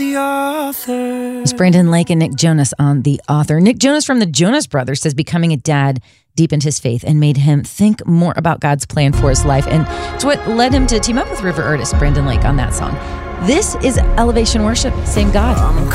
The Author. It's Brandon Lake and Nick Jonas on The Author. Nick Jonas from the Jonas Brothers says becoming a dad deepened his faith and made him think more about God's plan for his life. And it's what led him to team up with River Artist, Brandon Lake, on that song. This is Elevation Worship. Same God. I'm